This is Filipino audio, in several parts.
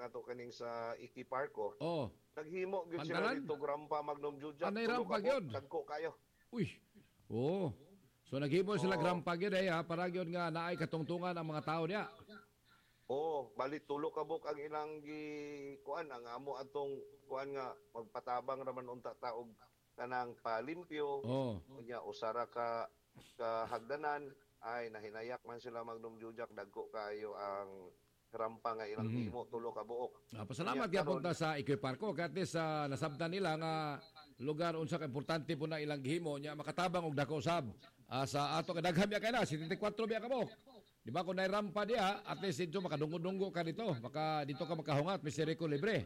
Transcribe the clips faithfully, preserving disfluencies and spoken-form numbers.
nato kaning sa Iki Parko. Oh, Naghimo gyud sila pantalan? dito Grampa Magnum Jujak. Anay Tulo ka rampa po, gyud. dagko kayo. Uy. Oh. So naghimo sila Oo. grampag yun eh, ha? Para yun nga naay katungtungan ang mga tao niya. Oo, bali tulo ka buk ang ilang gi kuan ang amo atong kuan nga magpatabang raman unta taog kanang palimpyo. Oh. Unya usara ka kahagdanan ay nahinayak man sila Magnum Jujak dagko kayo ang rampa nga ilang Mhm. himo tulo ka buok. Ah, pasalamat Unya, gyapon karon- ta sa Ikoy Parko kay at least sa nasabtan nila nga lugar unsa ka importante po na ilang gihimo nya makatabang og dako usab. Ah, sa ato kadaghan biya kay na seventy-four biya ka mo. Di ba kung nay rampa diha at least dito makadunggo-dunggo ka dito, maka dito ka makahungat Miserico libre.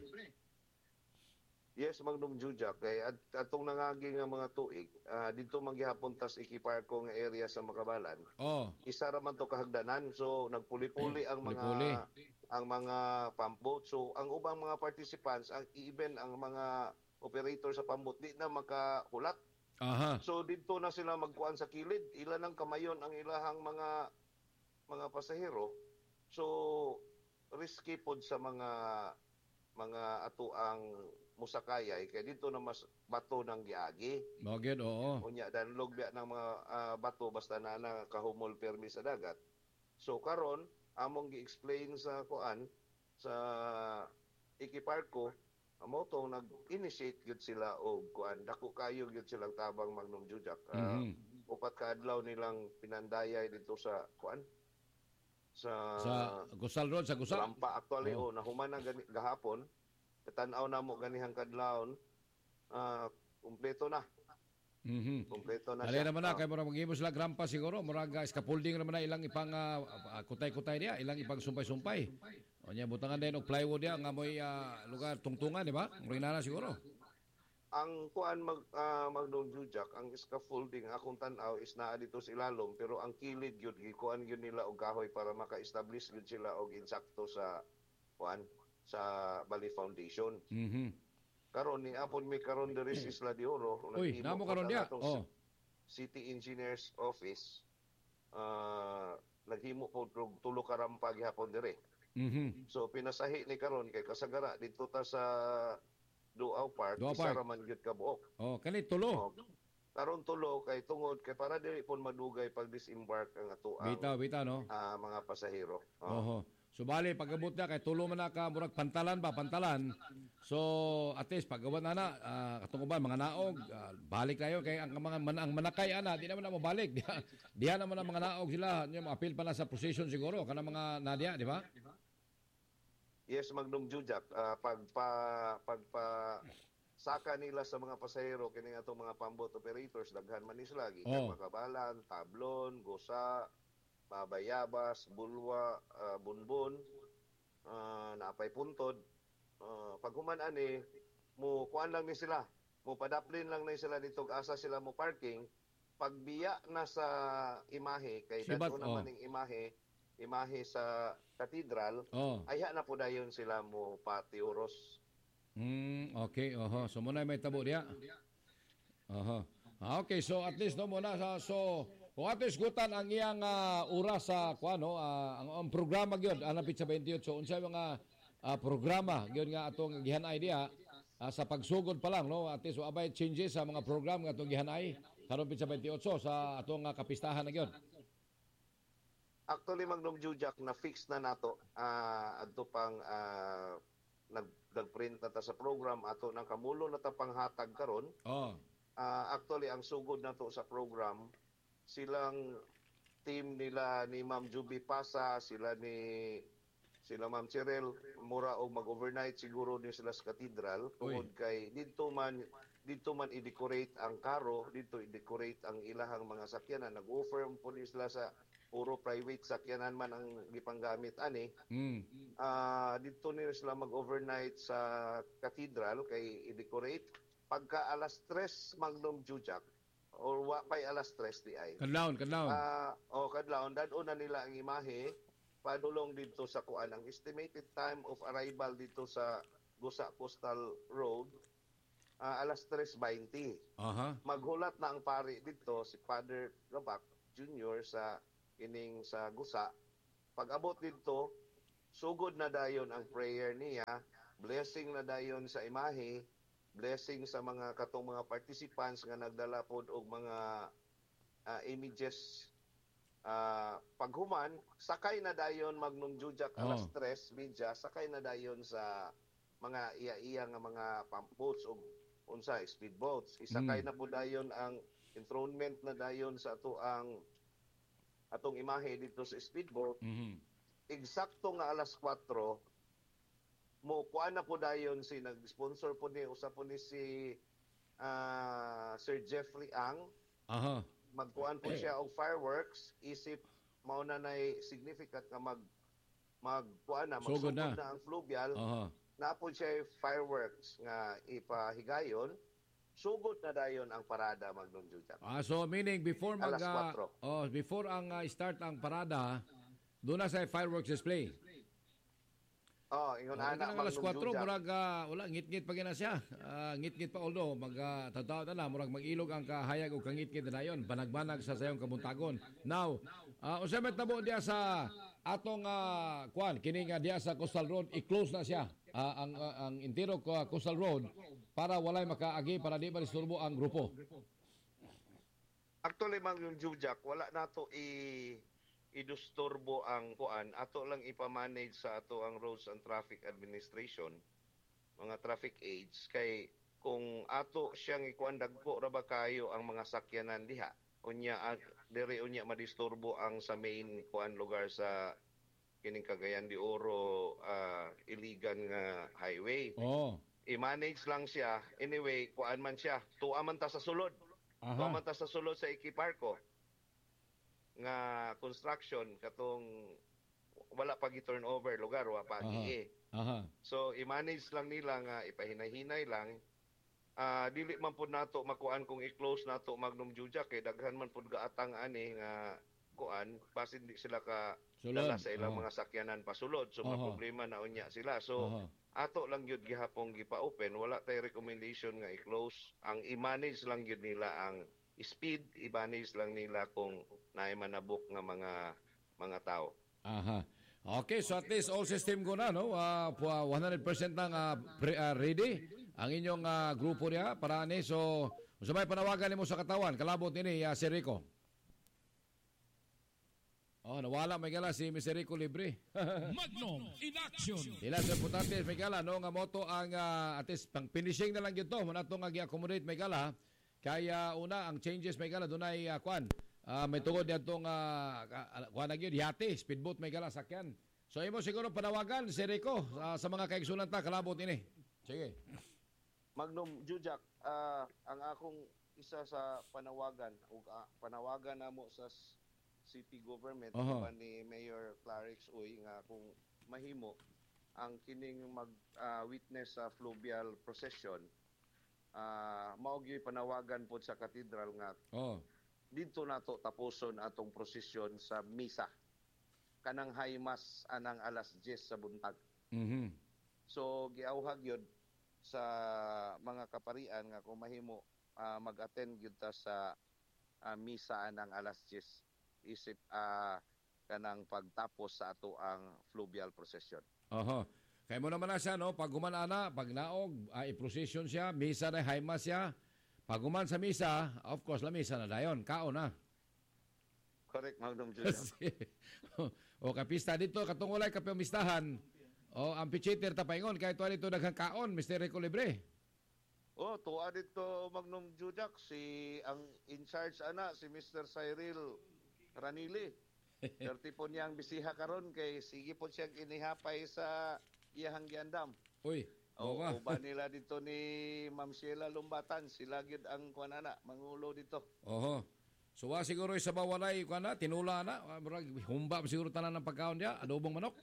Yes, Magnum Jujak kay at atong nangagi nga mga tuig ah, dito manggihapon tas Iki Parko nga area sa Makabalan. Oh. Isa ra man to kahagdanan so nagpuli-puli ang mga Puli-puli. ang mga pump boat. So ang ubang mga participants, ang even ang mga operator sa pump boat di na makahulat. Aha. So dito na sila magkuan sa kilid, ilan ang kamayon ang ilahang mga mga pasahero. So risky pod sa mga mga ato ang musakayay kay dito na mas bato ng giagi. Moged oo. Unya dan logbiya ng mga ah, bato basta na nakahumol permi sa dagat. So karon among gi-explain sa kuan sa Iki Parko amo to nag-initiate gyud sila og kuan dako kayo gyud silang tabang Magnum Jujak. Ah, Mhm. upat ka adlaw nilang pinandayay dito sa kuan sa, Sa Gusal Road sa Gusal. rampa actually Oh. oh, nahuman na gani, gahapon katanaw na mo ganihang kadlawon ah kumpleto na Mhm. kumpleto na Dali siya. naman na, Ah, kay murag mag sila grampa siguro, murag uh, scaffolding naman na ilang ipang ah, ah, kutay-kutay niya, ilang ipang sumpay-sumpay. O niya, butangan din og plywood niya, nga mo'y ah, lugar tungtungan, di ba? Murag na na siguro. ang kuan mag uh, Magnum Jujak ang scaffolding akong tan-aw is naa dito sa ilalom pero ang kilid gyud gikuan gyud nila og kahoy para maka-establish gyud sila og insakto sa kuan sa Bali Foundation. Mhm. Karon ni apon may karon diri sa Isla de Oro. Uy, naghimo namo ko karon na diya. natong Oh. City Engineers Office. Uh, naghimo po og tulo ka rampa gihapon dire. Mhm. So pinasahi ni karon kay kasagara dito ta sa Duaw Park, Duaw isa Park. ra man gyud ka buok. Oh, kani tulo. Oh, karon tulo kay tungod kay para dili pon madugay pag disembark ang ato ang Bitaw, bitaw, no? ah, mga pasahero. Oh. Oho. So bali pagabot na kay tulo man na ka murag pantalan ba pantalan. So at least pagabot na na uh, katunguban mga naog ah, balik kayo kay ang mga man, ang manakay ana di naman na mo balik. Diha, diha naman ang mga naog sila, yung appeal pa na sa procession siguro kana mga nadia, di ba? Yes, Magnum Jujak, ah, pagpa pagpa saka nila sa mga pasahero kini atong mga pambot operators daghan man ni sila gikan Oh. Makabalan, Tablon, Gosa, Mabayabas, Bulwa, ah, Bunbun, ah, napay Puntod. Uh, pag human ani mo kuan lang ni sila, mo padaplin lang ni sila dito asa sila mo parking. Pagbiya na sa imahe kay Sibat, dadto oh. naman ning imahe, imahe sa katedral. Oh. Ayha na po dayon sila mo patiuros. Hmm, okay. Oho. So muna may tabo diya. Oho. Ah, okay, so at least no muna sa so kung at least gutan ang iyang ah, oras sa kuano ah, ang, ang programa gyud ana pizza twenty-eight so unsa mga ah, programa gyud nga atong gihanay diha ah, sa pagsugod pa lang no at least abay changes sa mga program nga atong gihanay karon pizza twenty-eight sa atong ah, kapistahan na gyud. Actually, Magnum Jujak, na-fix na nato ah adto pang ah, nag nagprint na ta sa program ato ng kamulo na ta panghatag karon. Oh. Ah, actually, ang sugod na to sa program, silang team nila ni Ma'am Juby Pasa, sila ni sila Ma'am Cheryl, mura og mag-overnight siguro ni sila sa katedral tungod kay dito man dito man i-decorate ang karo, dito i-decorate ang ilahang mga sakyanan. Nag-offer po ni sila sa puro private sakyanan man ang gipanggamit ani. Mm. Ah, dito ni sila mag-overnight sa katedral kay i-decorate pagka alas tres Magnum Jujak or wa pay alas tres di ay. Kadlawon, kadlawon. Ah, o kadlawon dadto na nila ang imahe padulong dito sa kuan ang estimated time of arrival dito sa Gusa Coastal Road ah, alas tres twenty. Aha. Maghulat na ang pari dito si Father Gabak Junior sa ining sa Gusa. Pag abot dito sugod na dayon ang prayer niya, blessing na dayon sa imahe, blessing sa mga katong mga participants nga nagdala pod og mga ah, images. Ah, paghuman, sakay na dayon magnum jujak alas Oh. tres media, sakay na dayon sa mga iya-iya nga mga pump boats o unsa speedboats. Isakay Mm. na po dayon ang enthronement na dayon sa ato ang atong imahe dito sa speedboat. Mhm. Eksakto nga alas kwatro mo kuan na po dayon si nag-sponsor po ni usa po ni si ah, Sir Jeffrey Ang. Aha. Magkuan po siya og fireworks, isip mao na nay significant nga mag magkuan na Sugod magsugod na. na. ang fluvial, Aha. napod siya fireworks nga ipahigayon, sugod na dayon ang parada Magnum Jujak. Ah, so meaning before mag Alas ah, kwatro. oh, before ang ah, start ang parada, doon na sa fireworks display. Oh, ingon Ah, ana kanang alas Magnum kwatro Jujak. murag ah, wala ngit-ngit pa gina siya. Ah, ngit-ngit pa although mag uh, tataw na na murag mag-ilog ang kahayag o kangit-ngit na dayon, banag-banag sa sayong kabuntagon. Now, uh, unsa may tabo diya sa atong ah, kuan kini nga diya sa Coastal Road i-close na siya. Ah, ang ah, ang entero ko Coastal Road para walay makaagi para di disturbo ang grupo. Actually Magnum Jujak, wala nato i idusturbo ang kuan, ato lang ipamanage sa ato ang Roads and Traffic Administration, mga traffic aids, kay kung ato siyang ikuan dagko ra ba kayo ang mga sakyanan diha, unya ang diri unya madisturbo ang sa main kuan lugar sa kining Cagayan de Oro ah, iligan nga highway. Oh. I-manage lang siya. Anyway, kuan man siya, tuwa man ta sa sulod. Tuwa Aha. man ta sa sulod sa Equiparco nga construction katong wala pa gi-turnover lugar wa pa Aha. gi. Aha. So i-manage lang nila nga ipahinay-hinay lang. Ah dili man pud nato makuan kung i-close nato Magnum Jujak kay daghan man pud gaatang ani nga kuan basin di sila ka Sulod. dala sa ilang Oh. mga sakyanan pasulod. So Aha. mga problema na unya sila. So Aha. ato lang gyud gihapon gipa-open, wala tay recommendation nga i-close. Ang i-manage lang gyud nila ang speed, i-manage lang nila kung naay manabok nga mga mga tao. Aha. Okay, so at least all system go na, no? Uh, one hundred percent nang ah, pre- ah, ready ang inyong ah, grupo niya para ni. So, sa may panawagan nimo sa katawan, kalabot ini uh, si Rico. Oh, nawala may gala si Mister Rico Libre. Magnum in action. Ila sa importante may gala no nga moto ang uh, at least pang finishing na lang gito mo nato nga gi-accommodate may gala. Kaya una ang changes may gala dunay uh, kwan. Ah, may tungod diyatong uh, kuha na gyud yate, speedboat may gala sakyan. So imo siguro panawagan si Rico ah, sa mga kaigsunan ta kalabot ini. Sige. Magnum Jujak, ah, ang akong isa sa panawagan ug ah, panawagan namo sa s- city government Aha. uh ni Mayor Clarix Uy nga kung mahimo ang kining mag ah, witness sa fluvial procession, ah mao gyud panawagan pod sa katedral nga Oh. dito nato tapuson atong prosesyon sa misa kanang high mass anang alas diyes sa buntag. Mhm. So giauhag yun sa mga kaparian nga kung mahimo ah, mag-attend gyud ta sa ah, misa anang alas diyes isip ah, kanang pagtapos sa ato ang fluvial procession. Oho. Kaya mo naman na siya, no? Pag gumanana, pag naog, uh, i-procession siya, misa na, high mass siya. Pag guman sa misa, of course, la misa na dayon. Kao na. Correct, Magnum Julian. o kapista dito, katungulay kapamistahan. O amphitheater tapaingon, kahit wala ito daghang kaon, Mister Rico Libre. Oh, tuwa dito Magnum Jujak si ang in charge ana si Mister Cyril Ranili. Perti po niyang bisiha karon kay sige po siyang inihapay sa iyahang giandam. Uy, O, oo ba? uban nila dito ni Ma'am Sheila Lumbatan, sila gyud ang kuanana, mangulo dito. Oho. So wa siguro sa bawalay ko na, tinula na, ah, murag humba pa siguro tanan ng pagkaon dia, adobong manok.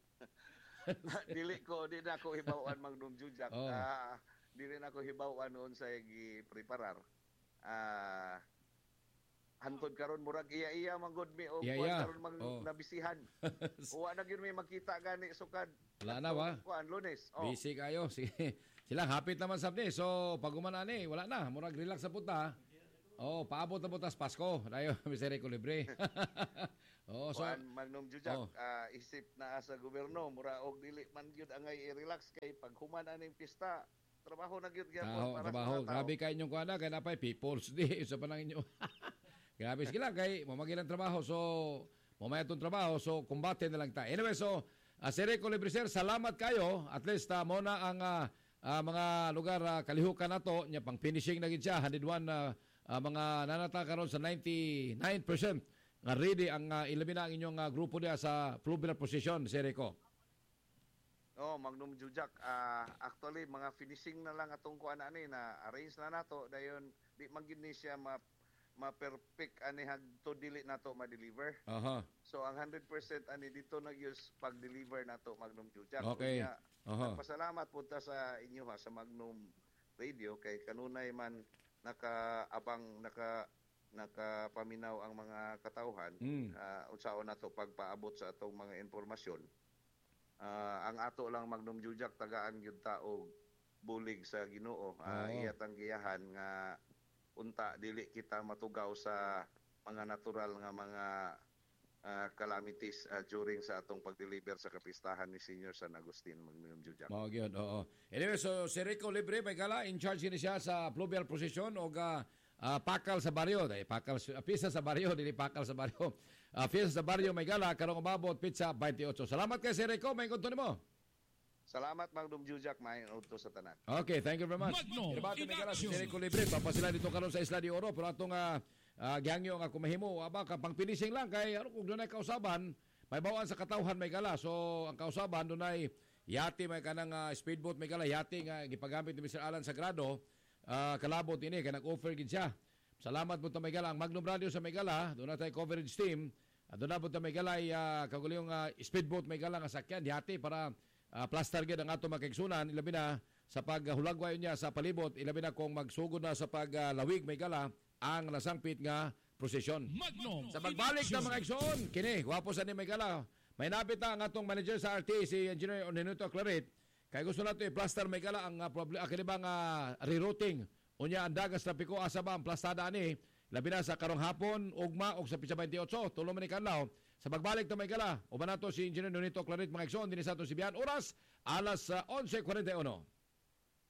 Dili ko di na ako hibawan Magnum Jujak. Oh. Ah, dili na ako hibawan noon sa gi-preparar. Ah, hantod karon murag iya-iya man gud mi o Iya, kuwan iya. karon mag Oh. nabisihan. Wa na gyud mi makita gani sukad. Wala na ba? Kuan Lunes. Oh. Busy kayo. Sige. Sila hapit naman sabni. So pag gumanani, wala na, murag relax sa puta. Oh, paabot na butas Pasko. Dayo, mister Rico Libre. oh, so Kuan Magnum Jujak, Oh. ah, isip na sa gobyerno mura og dili man gyud angay i-relax kay pag human aning pista, trabaho na gyud gyapon trabaho, para trabaho. sa mga tao. Grabe kay inyong kuana kay napay people's day sa panang inyo. Grabe sila kay mamagilang trabaho. So, mamaya itong trabaho. So, kumbate na lang ta. Anyway, so, uh, Sir Rico Libre, sir, salamat kayo. At least, uh, muna ang uh, uh, mga lugar uh, kalihukan na to. Nya, pang finishing na gid siya. one hundred one uh, uh, mga nanata karon sa ninety-nine percent nga ready ang uh, ilabi na ang inyong uh, grupo niya sa fluvial position, Sir Rico. Oh, Magnum Jujak, ah, actually mga finishing na lang atong kuan ani na arrange na nato dayon di man gyud ni siya ma ma-perfect ani hagto dili nato ma-deliver. Aha. So ang one hundred percent ani dito nag-use pag-deliver nato Magnum Jujak. Okay. Unya, Aha. Pasalamat po ta sa inyo ha sa Magnum Radio kay kanunay man nakaabang naka nakapaminaw ang mga katawhan Mm. uh, unsaon nato pagpaabot sa atong mga informasyon. Ah, ang ato lang Magnum Jujak tagaan gyud ta og bulig sa Ginoo. Ah, Oo. iyat ang giyahan nga unta dili kita matugaw sa mga natural nga mga ah, calamities ah, during sa atong pag-deliver sa kapistahan ni Senior San Agustin Magnum Jujak. Mao gyud, oo. Anyway, so si Rico Libre may gala in charge ni siya sa fluvial procession o ga ah, pakal sa baryo, dai pakal sa pisa sa baryo, dili pakal sa baryo. Uh, pisa sa baryo may gala karong umabot pizza twenty-eight. Salamat kay si Rico, may kunto nimo. Salamat Magnum Jujak maayong udto sa tanan. Okay, thank you very much. Magnum, Irabati may gala si in Rico Libre, papasila dito karon sa Isla de Oro, pero atong uh, uh, gihangyo nga kumahimo aba ka pang finishing lang kay ano kung dunay kausaban, may bawaan sa katawhan may gala. So ang kausaban dunay yati may kanang uh, speedboat may gala, yati nga gipagamit ni mister Alan Sagrado, uh, kalabot ini kay nag-offer gid siya. Salamat po ta may gala ang Magnum Radio sa may gala, doon na tayo coverage team. Uh, doon na po ta may gala uh, kaguliyong uh, speedboat may gala nga sakyan, yati para uh, plaster gid ang ato makigsunan, ilabi na sa paghulagway niya sa palibot, ilabi na kung magsugod na sa paglawig uh, may gala ang nasangpit nga prosesyon. Magnum. Sa pagbalik ng mga igsoon, kini, wapo sa ni may gala. May napit na ang atong manager sa R T A, si Engineer Onenuto Claret. Kaya gusto nato i-plaster may gala ang uh, problem, akini bang uh, rerouting. Unya ang dagas trapiko asa ba ang plastada ani. Labi na sa karong hapon, ugma, og sa pizza twenty-eight, tulo man ni kanlaw. Sa pagbalik ng may gala, uban nato si Engineer Onenuto Claret, mga igsoon, din sa ato si Bian. Oras, alas uh, eleven forty-one.